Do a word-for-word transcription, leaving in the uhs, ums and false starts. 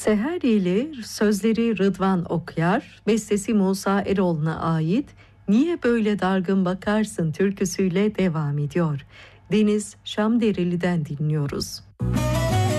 Seheriyeli, sözleri Rıdvan Okyar, bestesi Musa Eroğlu'na ait "Niye Böyle Dargın Bakarsın" türküsüyle devam ediyor. Deniz Şamdereli'den dinliyoruz.